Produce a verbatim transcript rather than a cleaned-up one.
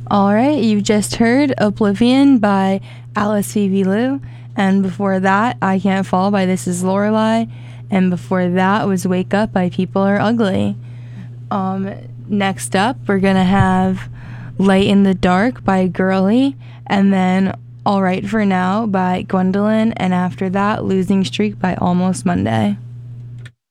All right, you've just heard Oblivion by Alice Phoebe Lou, and before that, I Can't Fall by This Is Lorelei, and before that was Wake Up by People Are Ugly. Um, next up, we're gonna have Light in the Dark by Girly, and then All Right for Now by Gwendolyn, and after that, Losing Streak by Almost Monday.